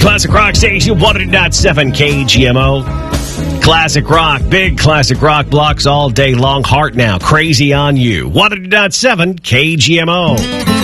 Classic Rock Station, 100.7 KGMO. Classic Rock, big classic rock blocks all day long. Heart Now, Crazy on You, 100.7 KGMO.